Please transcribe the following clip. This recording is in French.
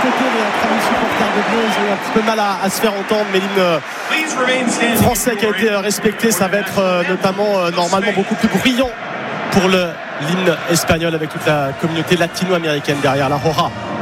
côté, les amis supporters de Bleu, ils ont eu un petit peu mal à se faire entendre, mais l'hymne français qui a été respecté, ça va être notamment normalement beaucoup plus brillant pour l'hymne espagnol avec toute la communauté latino-américaine derrière la Roja.